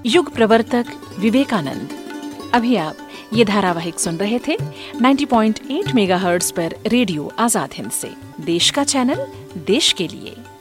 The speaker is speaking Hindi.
युग प्रवर्तक विवेकानंद। अभी आप ये धारावाहिक सुन रहे थे 90.8 मेगाहर्ट्ज पर रेडियो आजाद हिंद से। देश का चैनल, देश के लिए।